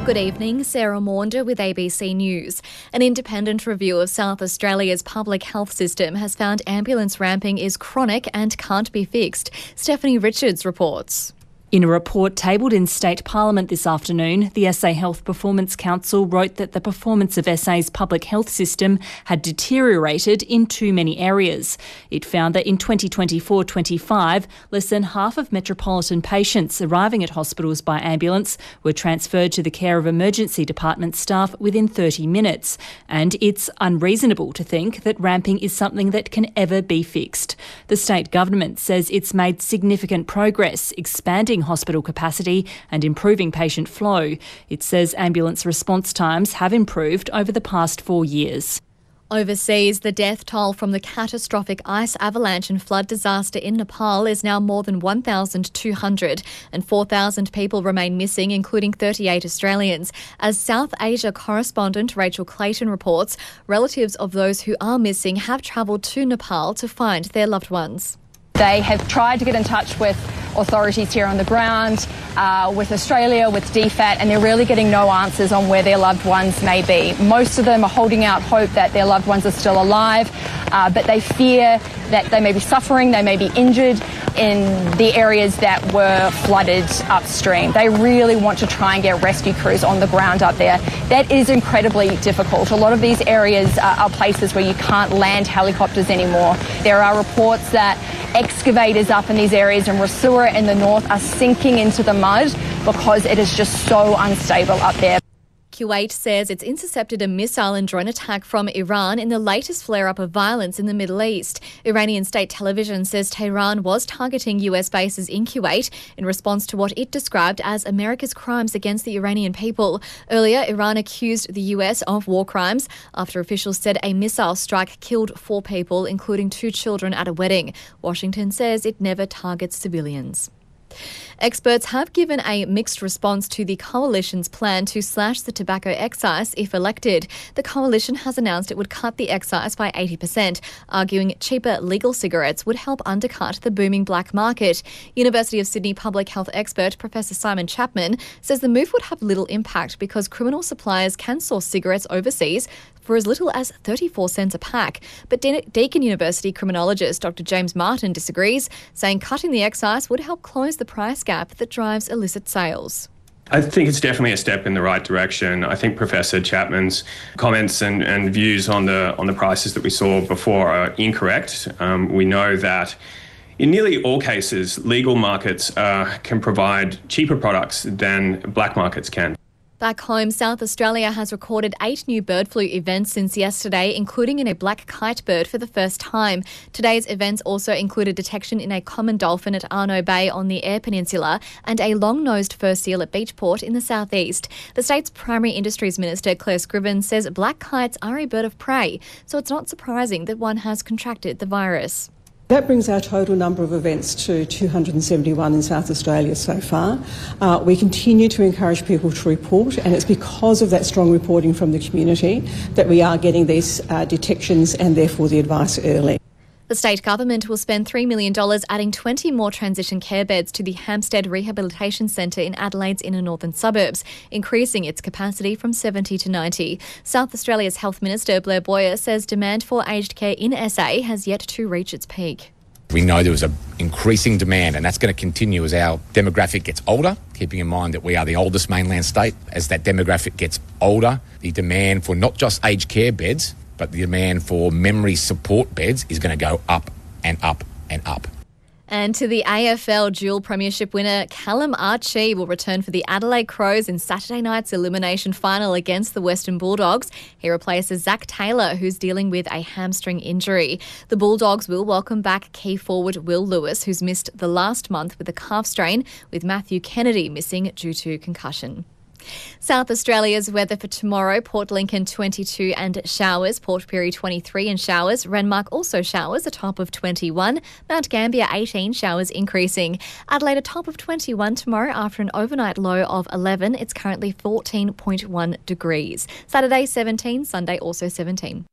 Good evening, Sarah Maunder with ABC News. An independent review of South Australia's public health system has found ambulance ramping is chronic and can't be fixed. Stephanie Richards reports. In a report tabled in State Parliament this afternoon, the SA Health Performance Council wrote that the performance of SA's public health system had deteriorated in too many areas. It found that in 2024-25, less than half of metropolitan patients arriving at hospitals by ambulance were transferred to the care of emergency department staff within 30 minutes. And it's unreasonable to think that ramping is something that can ever be fixed. The state government says it's made significant progress, expanding hospital capacity and improving patient flow. It says ambulance response times have improved over the past 4 years. Overseas, the death toll from the catastrophic ice avalanche and flood disaster in Nepal is now more than 1,200 and 4,000 people remain missing, including 38 Australians. As South Asia correspondent Rachel Clayton reports, relatives of those who are missing have travelled to Nepal to find their loved ones. They have tried to get in touch with authorities here on the ground, with Australia, with DFAT, and they're really getting no answers on where their loved ones may be. Most of them are holding out hope that their loved ones are still alive, but they fear that they may be suffering, they may be injured in the areas that were flooded upstream. They really want to try and get rescue crews on the ground up there. That is incredibly difficult. A lot of these areas are places where you can't land helicopters anymore. There are reports that excavators up in these areas in Rasura in the north are sinking into the mud because it is just so unstable up there. Kuwait says it's intercepted a missile and drone attack from Iran in the latest flare-up of violence in the Middle East. Iranian state television says Tehran was targeting US bases in Kuwait in response to what it described as America's crimes against the Iranian people. Earlier, Iran accused the US of war crimes after officials said a missile strike killed 4 people, including 2 children at a wedding. Washington says it never targets civilians. Experts have given a mixed response to the Coalition's plan to slash the tobacco excise if elected. The Coalition has announced it would cut the excise by 80%, arguing cheaper legal cigarettes would help undercut the booming black market. University of Sydney public health expert Professor Simon Chapman says the move would have little impact because criminal suppliers can source cigarettes overseas for as little as 34 cents a pack. But Deakin University criminologist Dr James Martin disagrees, saying cutting the excise would help close the price gap that drives illicit sales. I think it's definitely a step in the right direction. I think Professor Chapman's comments and views on the prices that we saw before are incorrect. We know that in nearly all cases, legal markets can provide cheaper products than black markets can. Back home, South Australia has recorded 8 new bird flu events since yesterday, including in a black kite bird for the first time. Today's events also included detection in a common dolphin at Arno Bay on the Eyre Peninsula and a long-nosed fur seal at Beachport in the southeast. The state's Primary Industries Minister, Claire Scriven, says black kites are a bird of prey, so it's not surprising that one has contracted the virus. That brings our total number of events to 271 in South Australia so far. We continue to encourage people to report, and it's because of that strong reporting from the community that we are getting these detections and therefore the advice early. The state government will spend $3 million adding 20 more transition care beds to the Hampstead Rehabilitation Centre in Adelaide's inner northern suburbs, increasing its capacity from 70 to 90. South Australia's Health Minister Blair Boyer says demand for aged care in SA has yet to reach its peak. We know there was an increasing demand, and that's going to continue as our demographic gets older, keeping in mind that we are the oldest mainland state. As that demographic gets older, the demand for not just aged care beds, but the demand for memory support beds is going to go up and up and up. And to the AFL dual premiership winner, Callum Archie will return for the Adelaide Crows in Saturday night's elimination final against the Western Bulldogs. He replaces Zach Taylor, who's dealing with a hamstring injury. The Bulldogs will welcome back key forward Will Lewis, who's missed the last month with a calf strain, with Matthew Kennedy missing due to concussion. South Australia's weather for tomorrow: Port Lincoln 22 and showers, Port Pirie 23 and showers, Renmark also showers, a top of 21, Mount Gambier 18, showers increasing, Adelaide a top of 21 tomorrow after an overnight low of 11. It's currently 14.1 degrees. Saturday 17, Sunday also 17.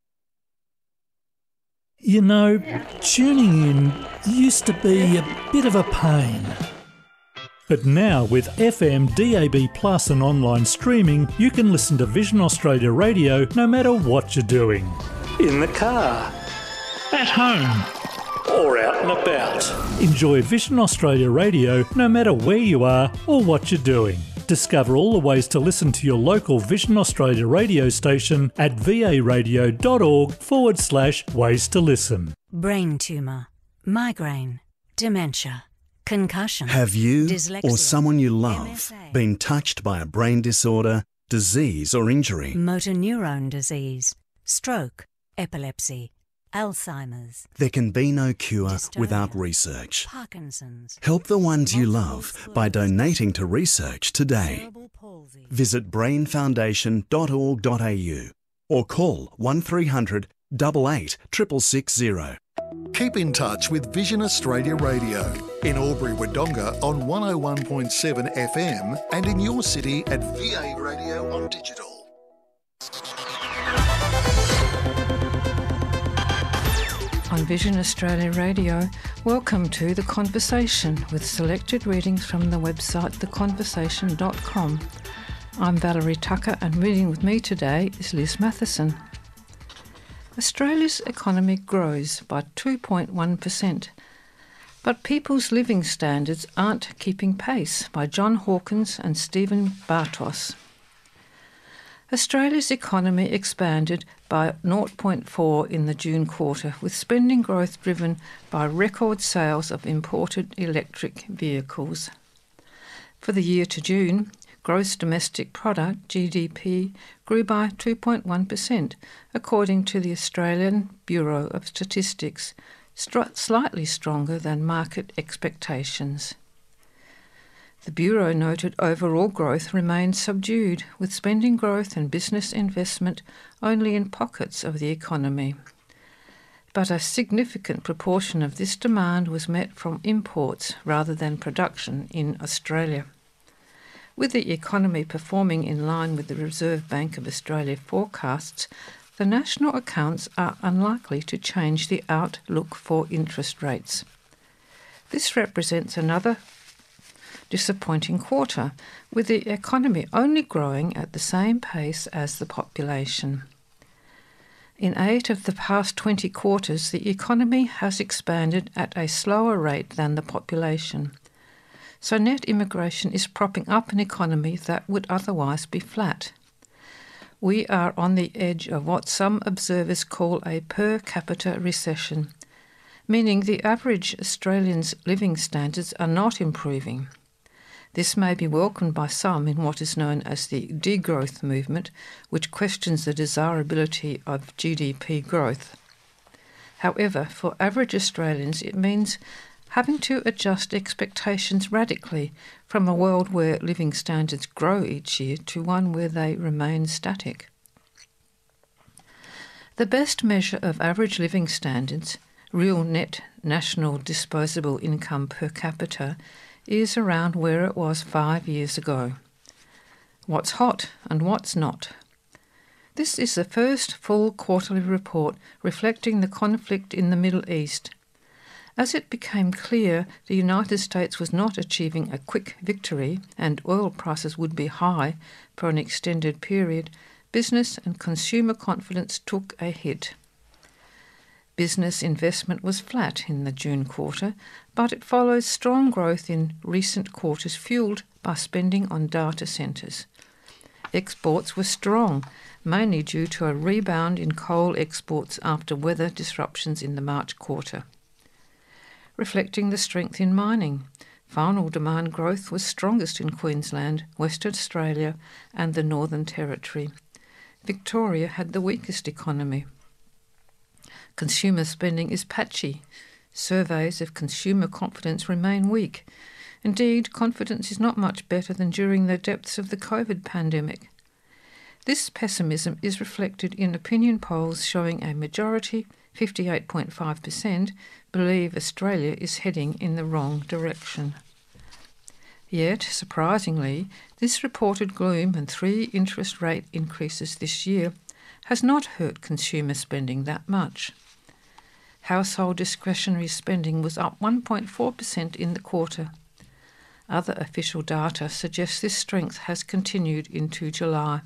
You know, tuning in used to be a bit of a pain. But now with FM, DAB Plus and online streaming, you can listen to Vision Australia Radio no matter what you're doing. In the car, at home, or out and about. Enjoy Vision Australia Radio no matter where you are or what you're doing. Discover all the ways to listen to your local Vision Australia radio station at varadio.org/ways to listen. Brain tumour, migraine, dementia, concussion. Have you dyslexia, or someone you love MSA, been touched by a brain disorder, disease or injury? motor neurone disease, stroke, epilepsy, Alzheimer's. There can be no cure Dystonia, without research. Parkinson's. Help the ones you multiple love by sclerosis, donating to research today. cerebral palsy. Visit brainfoundation.org.au or call 1300 88 660. Keep in touch with Vision Australia Radio in Albury-Wodonga on 101.7 FM and in your city at VA Radio on digital. On Vision Australia Radio, welcome to The Conversation with selected readings from the website theconversation.com. I'm Valerie Tucker and reading with me today is Liz Matheson. Australia's economy grows by 2.1%, but people's living standards aren't keeping pace, by John Hawkins and Stephen Bartos. Australia's economy expanded by 0.4 in the June quarter, with spending growth driven by record sales of imported electric vehicles. For the year to June, gross domestic product, GDP, grew by 2.1%, according to the Australian Bureau of Statistics, slightly stronger than market expectations. The Bureau noted overall growth remained subdued, with spending growth and business investment only in pockets of the economy. But a significant proportion of this demand was met from imports rather than production in Australia. With the economy performing in line with the Reserve Bank of Australia forecasts, the national accounts are unlikely to change the outlook for interest rates. This represents another disappointing quarter, with the economy only growing at the same pace as the population. In 8 of the past 20 quarters, the economy has expanded at a slower rate than the population. So net immigration is propping up an economy that would otherwise be flat. We are on the edge of what some observers call a per capita recession, meaning the average Australian's living standards are not improving. This may be welcomed by some in what is known as the degrowth movement, which questions the desirability of GDP growth. However, for average Australians, it means having to adjust expectations radically from a world where living standards grow each year to one where they remain static. The best measure of average living standards, real net national disposable income per capita, is around where it was 5 years ago. What's hot and what's not? This is the first full quarterly report reflecting the conflict in the Middle East. As it became clear the United States was not achieving a quick victory and oil prices would be high for an extended period, business and consumer confidence took a hit. Business investment was flat in the June quarter, but it follows strong growth in recent quarters fuelled by spending on data centres. Exports were strong, mainly due to a rebound in coal exports after weather disruptions in the March quarter. Reflecting the strength in mining, final demand growth was strongest in Queensland, Western Australia and the Northern Territory. Victoria had the weakest economy. Consumer spending is patchy. Surveys of consumer confidence remain weak. Indeed, confidence is not much better than during the depths of the COVID pandemic. This pessimism is reflected in opinion polls showing a majority, 58.5%, believe Australia is heading in the wrong direction. Yet, surprisingly, this reported gloom and 3 interest rate increases this year has not hurt consumer spending that much. Household discretionary spending was up 1.4% in the quarter. Other official data suggests this strength has continued into July.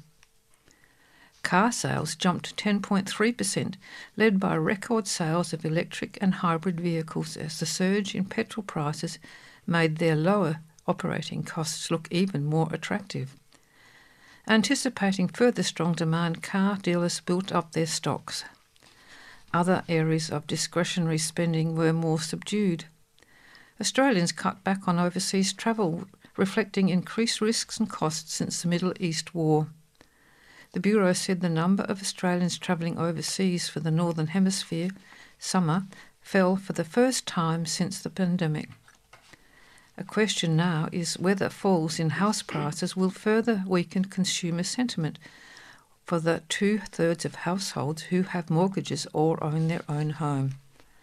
Car sales jumped 10.3%, led by record sales of electric and hybrid vehicles as the surge in petrol prices made their lower operating costs look even more attractive. Anticipating further strong demand, car dealers built up their stocks. Other areas of discretionary spending were more subdued. Australians cut back on overseas travel, reflecting increased risks and costs since the Middle East war. The Bureau said the number of Australians travelling overseas for the Northern Hemisphere summer fell for the first time since the pandemic. A question now is whether falls in house prices will further weaken consumer sentiment for the 2/3 of households who have mortgages or own their own home.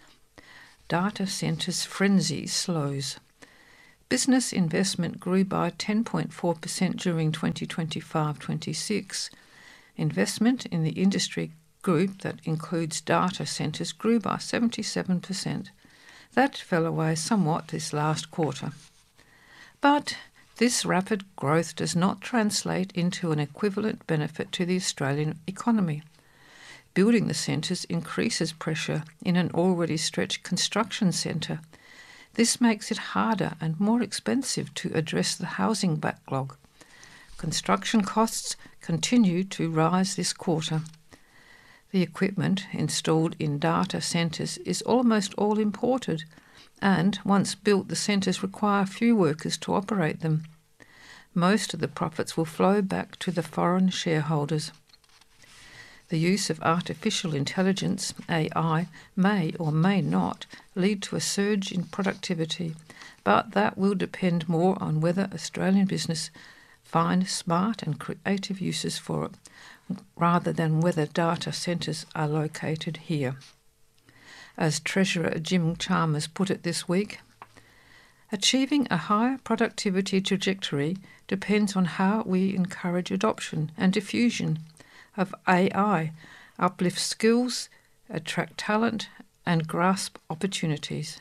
Data centres frenzy slows. Business investment grew by 10.4% during 2025-26. Investment in the industry group that includes data centres grew by 77%. That fell away somewhat this last quarter. But this rapid growth does not translate into an equivalent benefit to the Australian economy. Building the centres increases pressure in an already stretched construction centre. This makes it harder and more expensive to address the housing backlog. Construction costs continue to rise this quarter. The equipment installed in data centres is almost all imported, and once built, the centres require few workers to operate them. Most of the profits will flow back to the foreign shareholders. The use of artificial intelligence, AI, may or may not lead to a surge in productivity, but that will depend more on whether Australian business find smart and creative uses for it, rather than whether data centres are located here. As Treasurer Jim Chalmers put it this week, achieving a higher productivity trajectory depends on how we encourage adoption and diffusion of AI, uplift skills, attract talent, and grasp opportunities.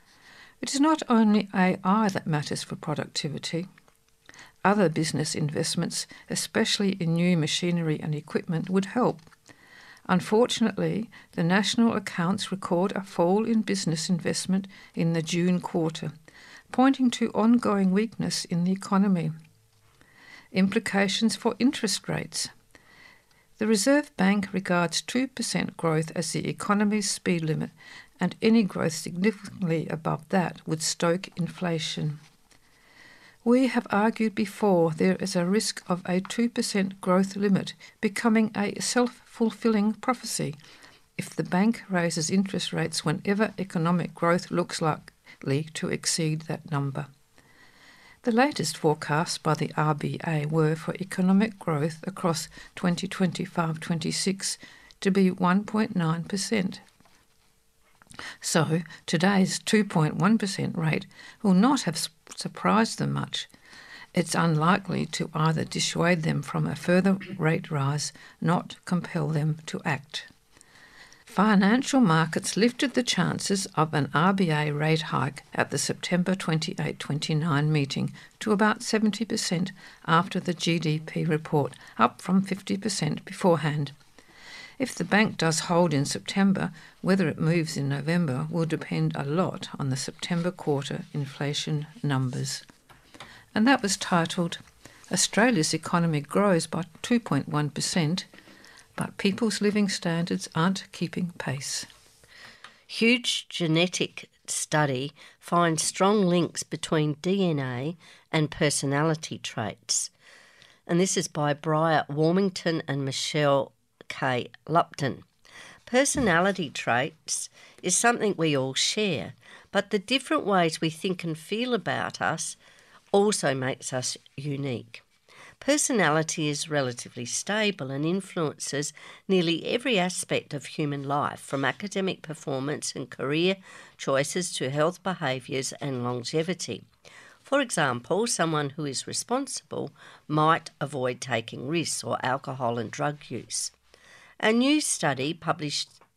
It is not only AI that matters for productivity. Other business investments, especially in new machinery and equipment, would help. Unfortunately, the national accounts record a fall in business investment in the June quarter, pointing to ongoing weakness in the economy. Implications for interest rates. The Reserve Bank regards 2% growth as the economy's speed limit, and any growth significantly above that would stoke inflation. We have argued before there is a risk of a 2% growth limit becoming a self-fulfilling prophecy if the bank raises interest rates whenever economic growth looks likely to exceed that number. The latest forecasts by the RBA were for economic growth across 2025-26 to be 1.9%. So today's 2.1% rate will not have surprised them much. It's unlikely to either dissuade them from a further rate rise, not compel them to act. Financial markets lifted the chances of an RBA rate hike at the September 28-29 meeting to about 70% after the GDP report, up from 50% beforehand. If the bank does hold in September, whether it moves in November will depend a lot on the September quarter inflation numbers. And that was titled, Australia's economy grows by 2.1%, but people's living standards aren't keeping pace. Huge genetic study finds strong links between DNA and personality traits. And this is by Briar Warmington and Michelle K. Lupton. Personality traits is something we all share, but the different ways we think and feel about us also makes us unique. Personality is relatively stable and influences nearly every aspect of human life, from academic performance and career choices to health behaviours and longevity. For example, someone who is responsible might avoid taking risks or alcohol and drug use. A new study published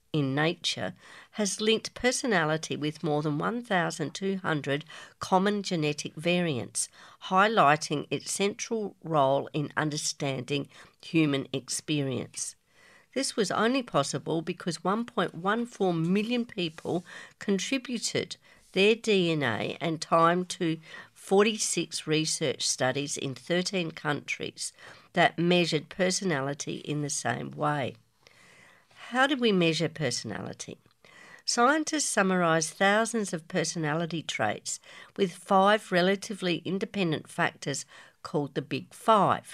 in Nature has linked personality with more than 1,200 common genetic variants, highlighting its central role in understanding human experience. This was only possible because 1.14 million people contributed their DNA and time to 46 research studies in 13 countries that measured personality in the same way. How did we measure personality? Scientists summarised thousands of personality traits with 5 relatively independent factors called the Big Five.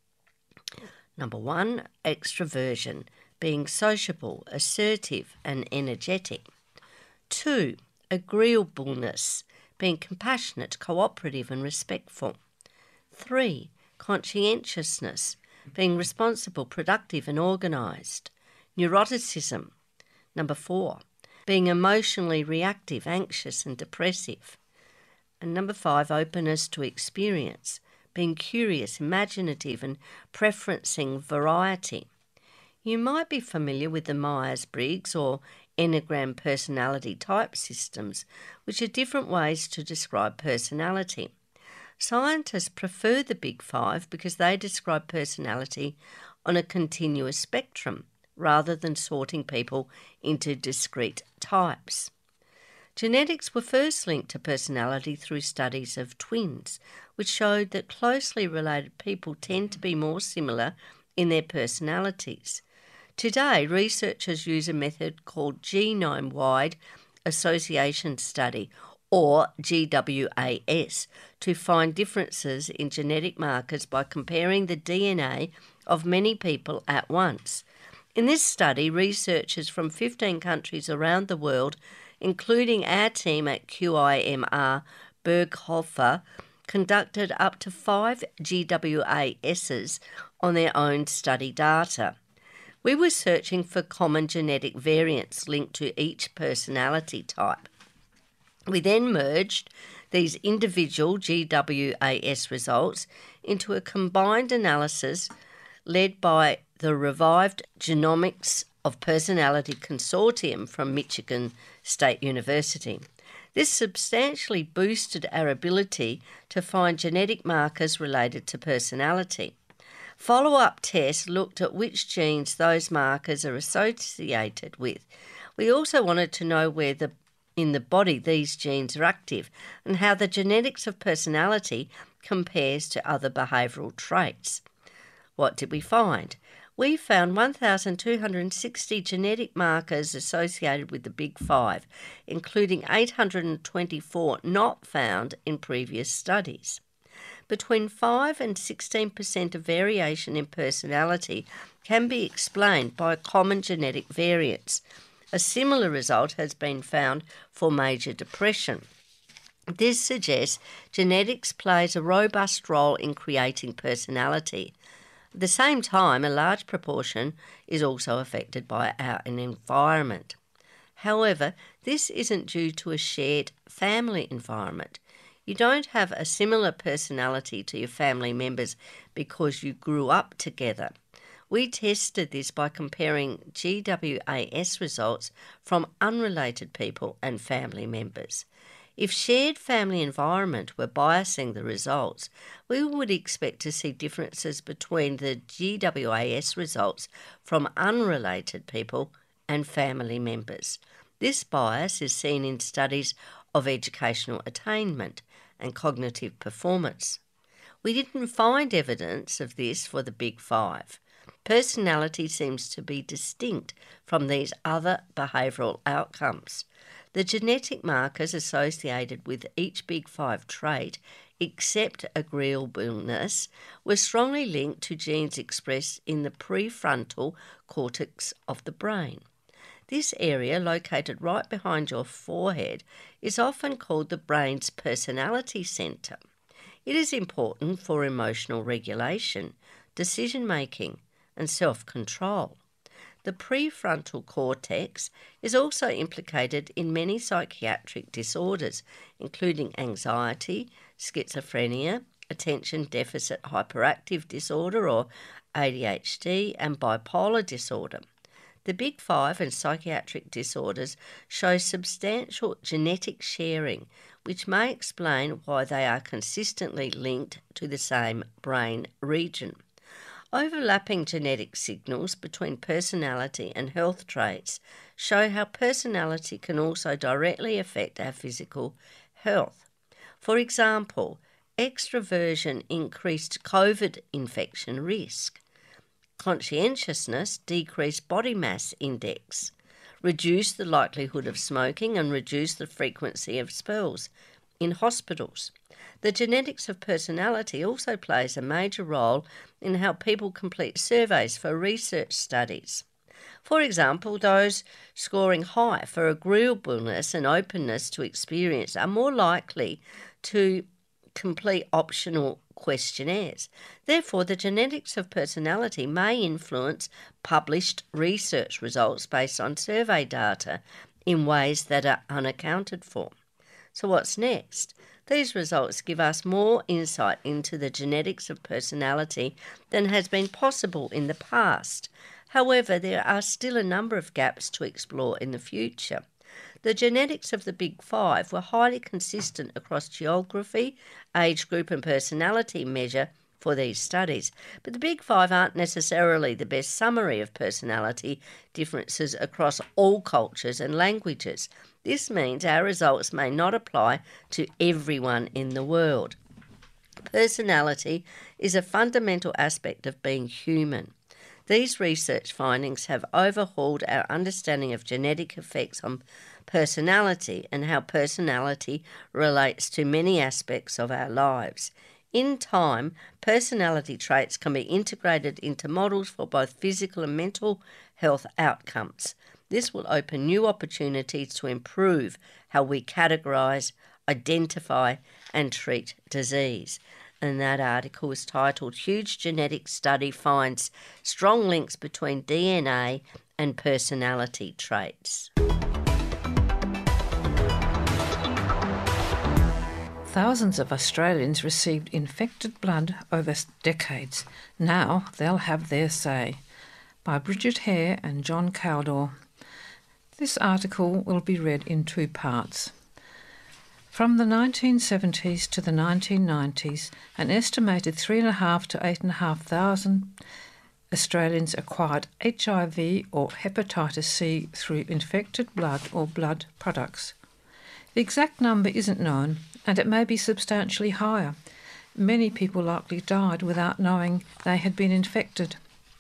Number 1, extroversion, being sociable, assertive and energetic. 2, agreeableness, being compassionate, cooperative and respectful. 3, conscientiousness, being responsible, productive and organised. Neuroticism. Number 4, being emotionally reactive, anxious and depressive. And number 5, openness to experience, being curious, imaginative and preferencing variety. You might be familiar with the Myers-Briggs or Enneagram personality type systems, which are different ways to describe personality. Scientists prefer the Big Five because they describe personality on a continuous spectrum rather than sorting people into discrete types. Genetics were first linked to personality through studies of twins, which showed that closely related people tend to be more similar in their personalities. Today, researchers use a method called genome-wide association study, or GWAS, to find differences in genetic markers by comparing the DNA of many people at once. In this study, researchers from 15 countries around the world, including our team at QIMR Berghofer, conducted up to 5 GWASs on their own study data. We were searching for common genetic variants linked to each personality type. We then merged these individual GWAS results into a combined analysis led by the Revived Genomics of Personality Consortium from Michigan State University. This substantially boosted our ability to find genetic markers related to personality. Follow-up tests looked at which genes those markers are associated with. We also wanted to know where in the body these genes are active and how the genetics of personality compares to other behavioural traits. What did we find? We found 1,260 genetic markers associated with the Big Five, including 824 not found in previous studies. Between 5 and 16% of variation in personality can be explained by common genetic variants. A similar result has been found for major depression. This suggests genetics plays a robust role in creating personality. At the same time, a large proportion is also affected by our environment. However, this isn't due to a shared family environment. You don't have a similar personality to your family members because you grew up together. We tested this by comparing GWAS results from unrelated people and family members. If shared family environment were biasing the results, we would expect to see differences between the GWAS results from unrelated people and family members. This bias is seen in studies of educational attainment and cognitive performance. We didn't find evidence of this for the Big Five. Personality seems to be distinct from these other behavioural outcomes. The genetic markers associated with each Big Five trait, except agreeableness, were strongly linked to genes expressed in the prefrontal cortex of the brain. This area, located right behind your forehead, is often called the brain's personality centre. It is important for emotional regulation, decision-making and self-control. The prefrontal cortex is also implicated in many psychiatric disorders, including anxiety, schizophrenia, attention deficit hyperactive disorder or ADHD, and bipolar disorder. The Big Five and psychiatric disorders show substantial genetic sharing, which may explain why they are consistently linked to the same brain region. Overlapping genetic signals between personality and health traits show how personality can also directly affect our physical health. For example, extroversion increased COVID infection risk. Conscientiousness decreased body mass index, reduced the likelihood of smoking and reduced the frequency of spells in hospitals. The genetics of personality also plays a major role in how people complete surveys for research studies. For example, those scoring high for agreeableness and openness to experience are more likely to complete optional questionnaires. Therefore, the genetics of personality may influence published research results based on survey data in ways that are unaccounted for. So what's next? These results give us more insight into the genetics of personality than has been possible in the past. However, there are still a number of gaps to explore in the future. The genetics of the Big Five were highly consistent across geography, age group and personality measure for these studies. But the Big Five aren't necessarily the best summary of personality differences across all cultures and languages. This means our results may not apply to everyone in the world. Personality is a fundamental aspect of being human. These research findings have overhauled our understanding of genetic effects on personality and how personality relates to many aspects of our lives. In time, personality traits can be integrated into models for both physical and mental health outcomes. This will open new opportunities to improve how we categorise, identify and treat disease. And that article was titled "Huge Genetic Study Finds Strong Links Between DNA and Personality Traits." Thousands of Australians received infected blood over decades. Now they'll have their say. By Bridget Hare and John Cowdor. This article will be read in two parts. From the 1970s to the 1990s, an estimated 3,500 to 8,500 Australians acquired HIV or hepatitis C through infected blood or blood products. The exact number isn't known, and it may be substantially higher. Many people likely died without knowing they had been infected.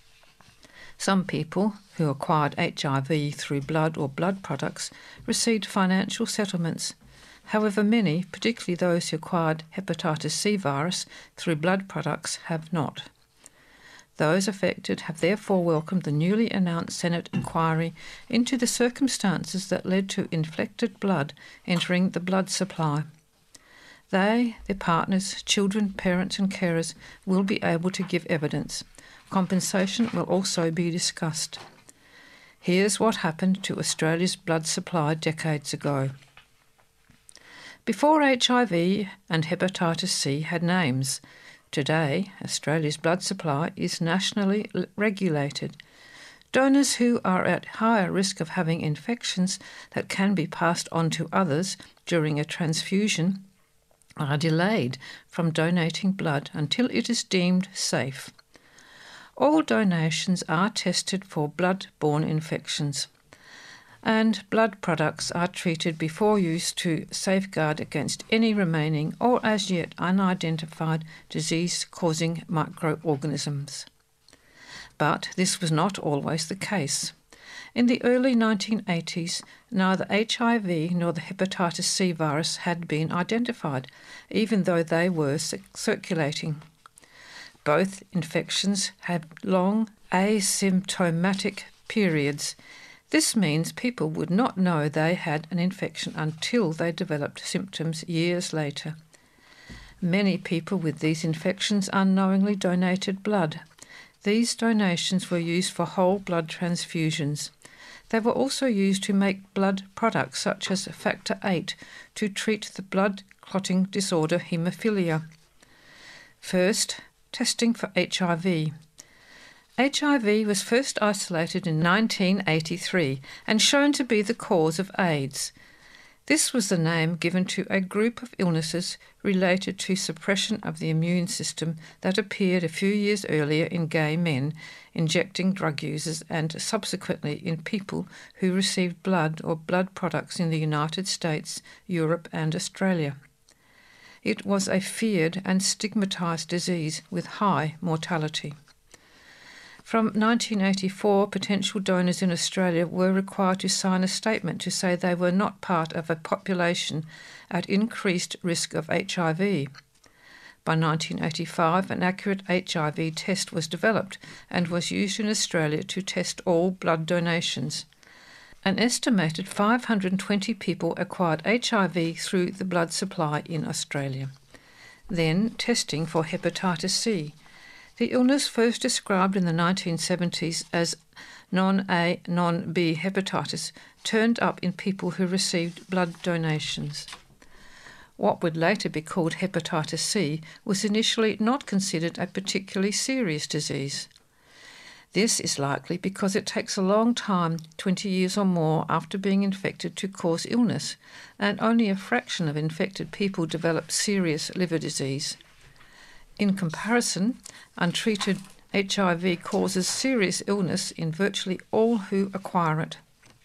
Some people who acquired HIV through blood or blood products received financial settlements. However, many, particularly those who acquired hepatitis C virus through blood products, have not. Those affected have therefore welcomed the newly announced Senate inquiry into the circumstances that led to infected blood entering the blood supply. They, their partners, children, parents and carers will be able to give evidence. Compensation will also be discussed. Here's what happened to Australia's blood supply decades ago. Before HIV and hepatitis C had names, today Australia's blood supply is nationally regulated. Donors who are at higher risk of having infections that can be passed on to others during a transfusion are delayed from donating blood until it is deemed safe. All donations are tested for blood-borne infections, and blood products are treated before use to safeguard against any remaining or as yet unidentified disease-causing microorganisms. But this was not always the case. In the early 1980s, neither HIV nor the hepatitis C virus had been identified, even though they were circulating. Both infections had long asymptomatic periods. This means people would not know they had an infection until they developed symptoms years later. Many people with these infections unknowingly donated blood. These donations were used for whole blood transfusions. They were also used to make blood products such as factor VIII to treat the blood clotting disorder haemophilia. First, testing for HIV. HIV was first isolated in 1983 and shown to be the cause of AIDS. This was the name given to a group of illnesses related to suppression of the immune system that appeared a few years earlier in gay men, injecting drug users, and subsequently in people who received blood or blood products in the United States, Europe and Australia. It was a feared and stigmatised disease with high mortality. From 1984, potential donors in Australia were required to sign a statement to say they were not part of a population at increased risk of HIV. By 1985, an accurate HIV test was developed and was used in Australia to test all blood donations. An estimated 520 people acquired HIV through the blood supply in Australia. Then, testing for hepatitis C. The illness, first described in the 1970s as non-A, non-B hepatitis, turned up in people who received blood donations. What would later be called hepatitis C was initially not considered a particularly serious disease. This is likely because it takes a long time, 20 years or more after being infected, to cause illness, and only a fraction of infected people develop serious liver disease. In comparison, untreated HIV causes serious illness in virtually all who acquire it.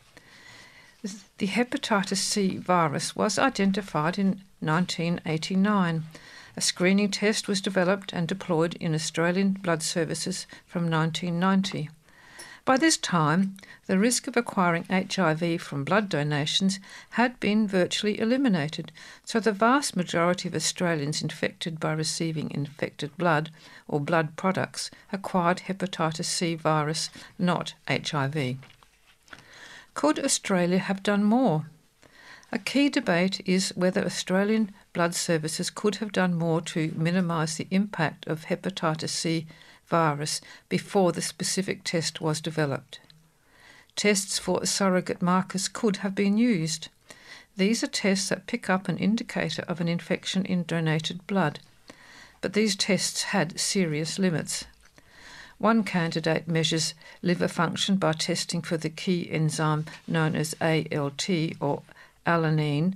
The hepatitis C virus was identified in 1989. A screening test was developed and deployed in Australian blood services from 1990. By this time, the risk of acquiring HIV from blood donations had been virtually eliminated, so the vast majority of Australians infected by receiving infected blood or blood products acquired hepatitis C virus, not HIV. Could Australia have done more? A key debate is whether Australian blood services could have done more to minimise the impact of hepatitis C virus before the specific test was developed. Tests for surrogate markers could have been used. These are tests that pick up an indicator of an infection in donated blood, but these tests had serious limits. One candidate measures liver function by testing for the key enzyme known as ALT, or alanine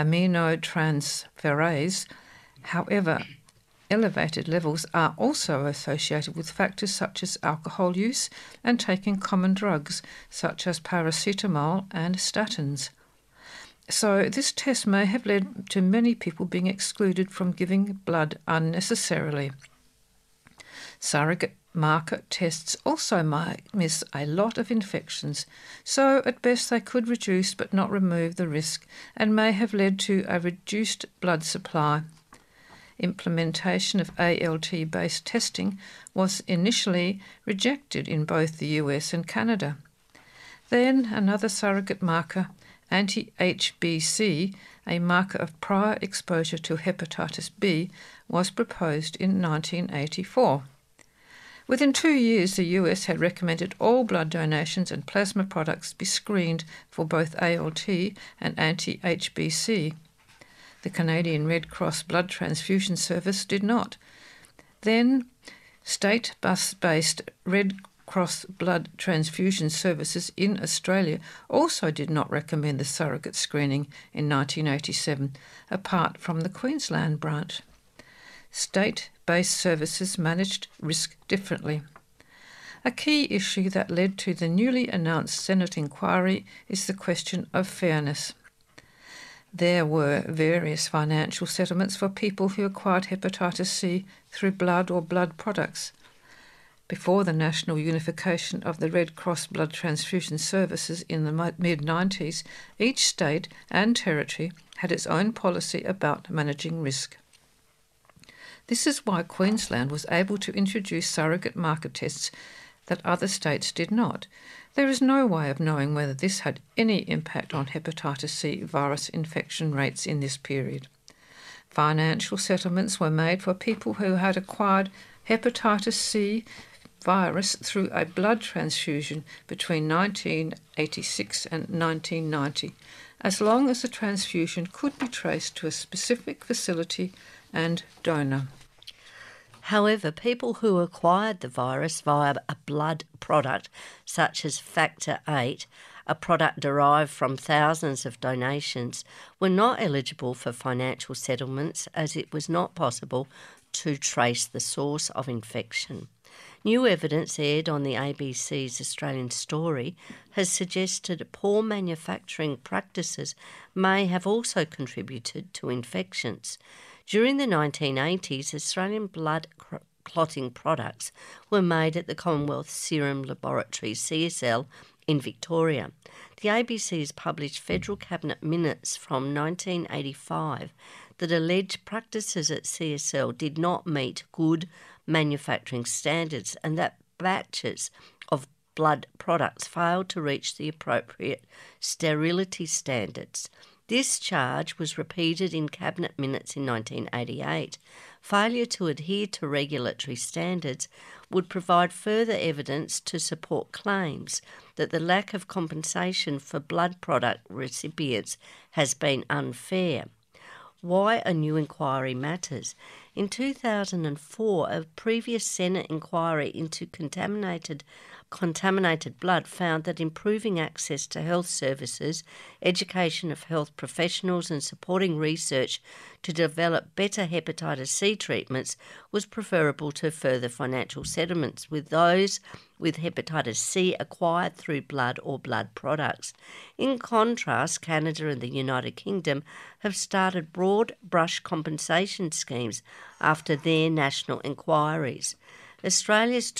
aminotransferase. However, elevated levels are also associated with factors such as alcohol use and taking common drugs such as paracetamol and statins. So this test may have led to many people being excluded from giving blood unnecessarily. Surrogate marker tests also might miss a lot of infections, so at best they could reduce but not remove the risk and may have led to a reduced blood supply. Implementation of ALT-based testing was initially rejected in both the US and Canada. Then another surrogate marker, anti-HBC, a marker of prior exposure to hepatitis B, was proposed in 1984. Within 2 years, the US had recommended all blood donations and plasma products be screened for both ALT and anti-HBC. The Canadian Red Cross Blood Transfusion Service did not. Then, state-based Red Cross Blood Transfusion Services in Australia also did not recommend the surrogate screening in 1987, apart from the Queensland branch. State-based services managed risk differently. A key issue that led to the newly announced Senate inquiry is the question of fairness. There were various financial settlements for people who acquired hepatitis C through blood or blood products. Before the national unification of the Red Cross Blood Transfusion Services in the mid-90s, each state and territory had its own policy about managing risk. This is why Queensland was able to introduce surrogate marker tests that other states did not. There is no way of knowing whether this had any impact on hepatitis C virus infection rates in this period. Financial settlements were made for people who had acquired hepatitis C virus through a blood transfusion between 1986 and 1990, as long as the transfusion could be traced to a specific facility and donor. However, people who acquired the virus via a blood product such as Factor VIII, a product derived from thousands of donations, were not eligible for financial settlements as it was not possible to trace the source of infection. New evidence aired on the ABC's Australian Story has suggested poor manufacturing practices may have also contributed to infections. During the 1980s, Australian blood clotting products were made at the Commonwealth Serum Laboratory, CSL, in Victoria. The ABC's published federal cabinet minutes from 1985 that alleged practices at CSL did not meet good manufacturing standards and that batches of blood products failed to reach the appropriate sterility standards. This charge was repeated in cabinet minutes in 1988. Failure to adhere to regulatory standards would provide further evidence to support claims that the lack of compensation for blood product recipients has been unfair. Why a new inquiry matters. In 2004, a previous Senate inquiry into contaminated blood found that improving access to health services, education of health professionals and supporting research to develop better hepatitis C treatments was preferable to further financial settlements with those with hepatitis C acquired through blood or blood products. In contrast, Canada and the United Kingdom have started broad brush compensation schemes after their national inquiries. Australia's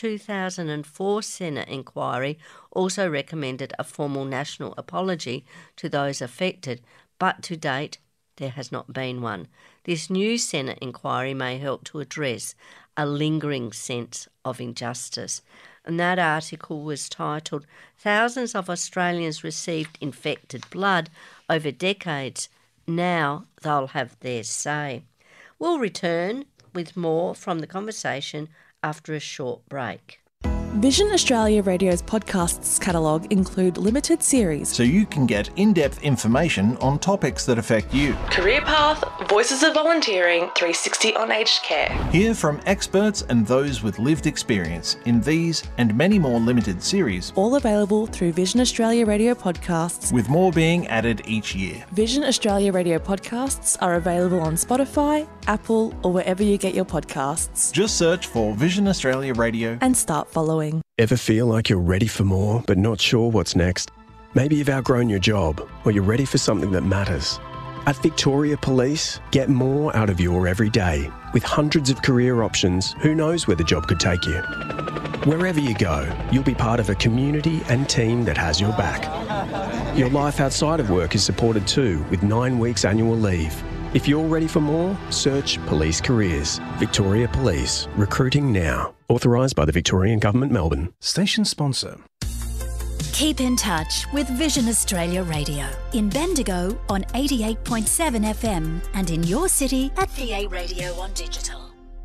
2004 Senate inquiry also recommended a formal national apology to those affected, but to date there has not been one. This new Senate inquiry may help to address a lingering sense of injustice. And that article was titled, "Thousands of Australians Received Infected Blood Over Decades. Now they'll have their say." We'll return with more from the conversation after a short break. Vision Australia Radio's podcasts catalogue include limited series, so you can get in-depth information on topics that affect you. Career Path, Voices of Volunteering, 360 on Aged Care. Hear from experts and those with lived experience in these and many more limited series. All available through Vision Australia Radio podcasts, with more being added each year. Vision Australia Radio podcasts are available on Spotify, Apple, or wherever you get your podcasts. Just search for Vision Australia Radio and start following. Ever feel like you're ready for more but not sure what's next? Maybe you've outgrown your job or you're ready for something that matters. At Victoria Police, get more out of your everyday. With hundreds of career options, who knows where the job could take you? Wherever you go, you'll be part of a community and team that has your back. Your life outside of work is supported too, with 9 weeks annual leave. If you're ready for more, search Police Careers. Victoria Police. Recruiting now. Authorised by the Victorian Government, Melbourne. Station sponsor. Keep in touch with Vision Australia Radio. In Bendigo on 88.7 FM and in your city at VA Radio on digital.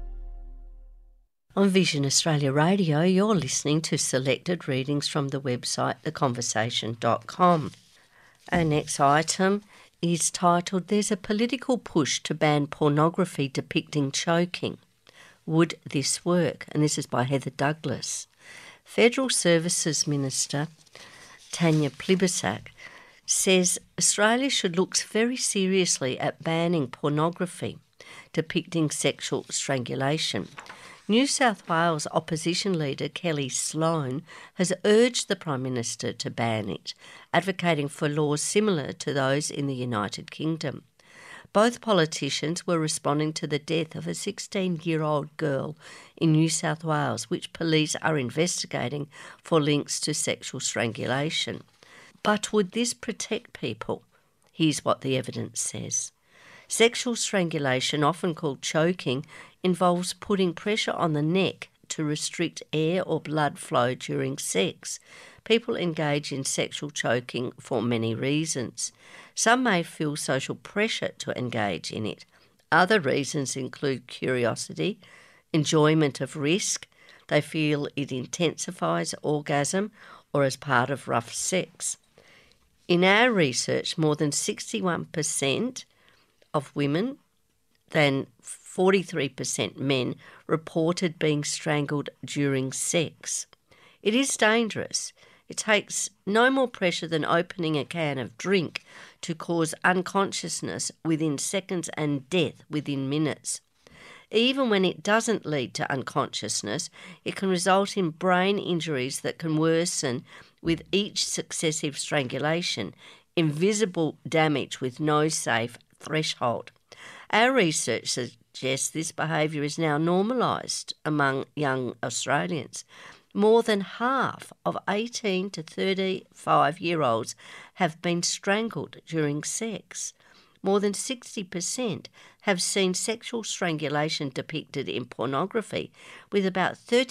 On Vision Australia Radio, you're listening to selected readings from the website theconversation.com. Our next item is titled, "There's a political push to ban pornography depicting choking. Would this work?" And this is by Heather Douglas. Federal Services Minister Tanya Plibersek says Australia should look very seriously at banning pornography depicting sexual strangulation. New South Wales opposition leader Kelly Sloan has urged the Prime Minister to ban it, advocating for laws similar to those in the United Kingdom. Both politicians were responding to the death of a 16-year-old girl in New South Wales, which police are investigating for links to sexual strangulation. But would this protect people? Here's what the evidence says. Sexual strangulation, often called choking, involves putting pressure on the neck to restrict air or blood flow during sex. People engage in sexual choking for many reasons. Some may feel social pressure to engage in it. Other reasons include curiosity, enjoyment of risk. They feel it intensifies orgasm or as part of rough sex. In our research, more than 61% of women than 43% men reported being strangled during sex. It is dangerous. It takes no more pressure than opening a can of drink to cause unconsciousness within seconds and death within minutes. Even when it doesn't lead to unconsciousness, it can result in brain injuries that can worsen with each successive strangulation, invisible damage with no safe threshold. Our research suggests this behaviour is now normalised among young Australians. More than half of 18 to 35-year-olds have been strangled during sex. More than 60% have seen sexual strangulation depicted in pornography, with about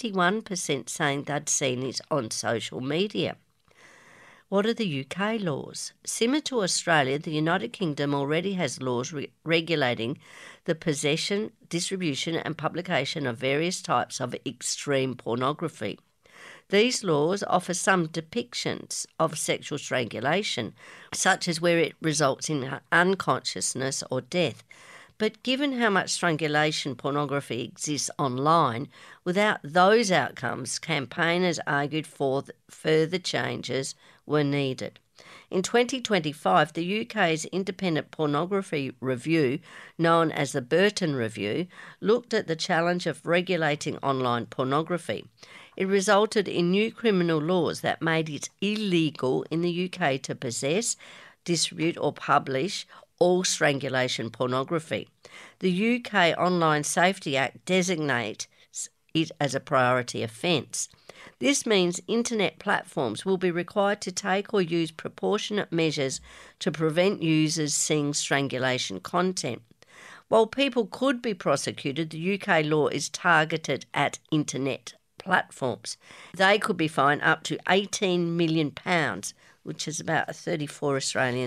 31% saying they'd seen it on social media. What are the UK laws? Similar to Australia, the United Kingdom already has laws regulating the possession, distribution and publication of various types of extreme pornography. These laws offer some depictions of sexual strangulation, such as where it results in unconsciousness or death. But given how much strangulation pornography exists online, without those outcomes, campaigners argued for further changes were needed. In 2025, the UK's independent pornography review, known as the Burton Review, looked at the challenge of regulating online pornography. It resulted in new criminal laws that made it illegal in the UK to possess, distribute or publish all strangulation pornography. The UK Online Safety Act designates it as a priority offence. This means internet platforms will be required to take or use proportionate measures to prevent users seeing strangulation content. While people could be prosecuted, the UK law is targeted at internet platforms. They could be fined up to £18 million, which is about 34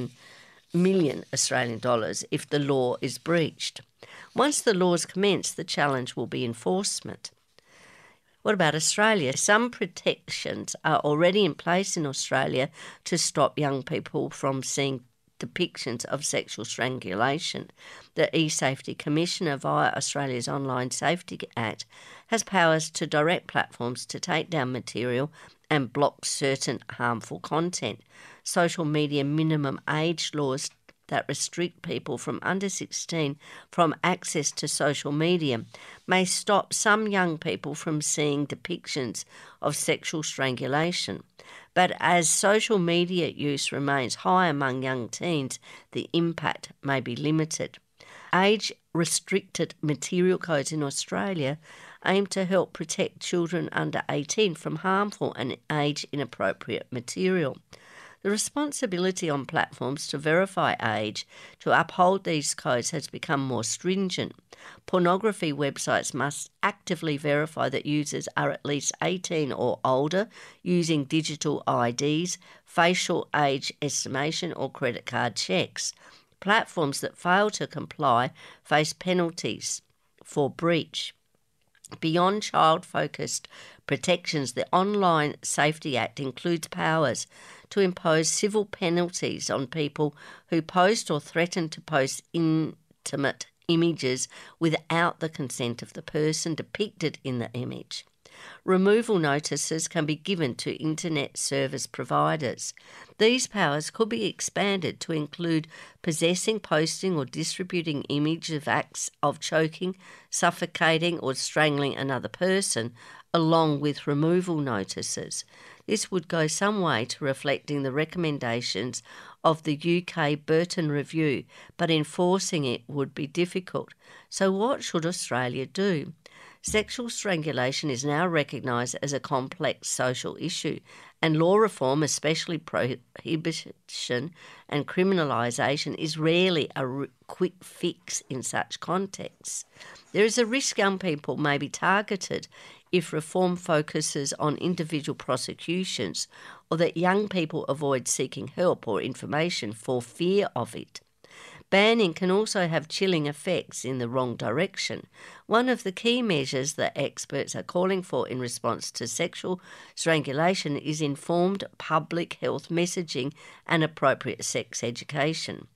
million Australian dollars, if the law is breached. Once the laws commence, the challenge will be enforcement. What about Australia? Some protections are already in place in Australia to stop young people from seeing depictions of sexual strangulation. The eSafety Commissioner, via Australia's Online Safety Act, has powers to direct platforms to take down material and block certain harmful content. Social media minimum age laws that restrict people from under 16 from access to social media may stop some young people from seeing depictions of sexual strangulation. But as social media use remains high among young teens, the impact may be limited. Age-restricted material codes in Australia aim to help protect children under 18 from harmful and age-inappropriate material. The responsibility on platforms to verify age to uphold these codes has become more stringent. Pornography websites must actively verify that users are at least 18 or older using digital IDs, facial age estimation or credit card checks. Platforms that fail to comply face penalties for breach. Beyond child-focused protections, the Online Safety Act includes powers to impose civil penalties on people who post or threaten to post intimate images without the consent of the person depicted in the image. Removal notices can be given to internet service providers. These powers could be expanded to include possessing, posting or distributing images of acts of choking, suffocating or strangling another person, along with removal notices. This would go some way to reflecting the recommendations of the UK Burton Review, but enforcing it would be difficult. So what should Australia do? Sexual strangulation is now recognised as a complex social issue, and law reform, especially prohibition and criminalisation, is rarely a quick fix in such contexts. There is a risk young people may be targeted if reform focuses on individual prosecutions, or that young people avoid seeking help or information for fear of it. Banning can also have chilling effects in the wrong direction. One of the key measures that experts are calling for in response to sexual strangulation is informed public health messaging and appropriate sex education.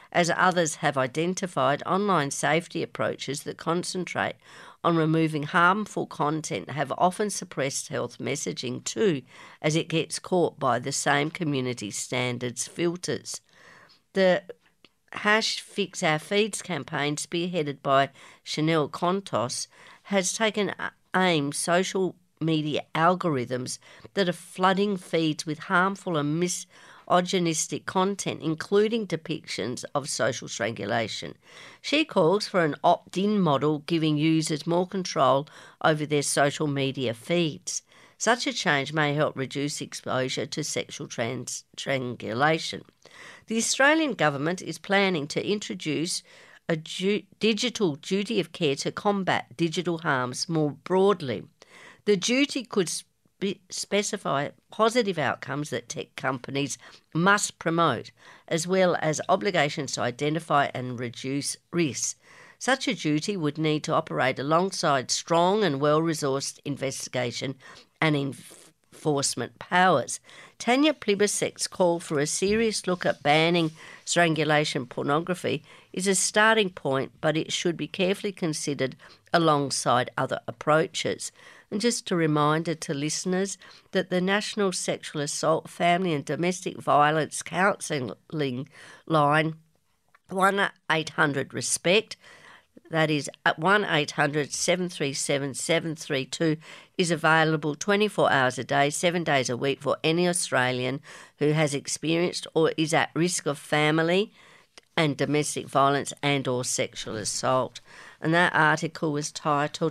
As others have identified, online safety approaches that concentrate on removing harmful content have often suppressed health messaging too, as it gets caught by the same community standards filters. The #FixOurFeeds campaign, spearheaded by Chanel Contos, has taken aim social media algorithms that are flooding feeds with harmful and misogynistic content, including depictions of social strangulation. She calls for an opt-in model, giving users more control over their social media feeds. Such a change may help reduce exposure to sexual strangulation. The Australian government is planning to introduce a digital duty of care to combat digital harms more broadly. The duty could specify positive outcomes that tech companies must promote, as well as obligations to identify and reduce risks. Such a duty would need to operate alongside strong and well-resourced investigation and enforcement powers. Tanya Plibersek's call for a serious look at banning strangulation pornography is a starting point, but it should be carefully considered alongside other approaches. And just a reminder to listeners that the National Sexual Assault, Family and Domestic Violence Counselling line 1-800-RESPECT, that is at 1-800-737-732, is available 24 hours a day, 7 days a week for any Australian who has experienced or is at risk of family and domestic violence and or sexual assault. And that article was titled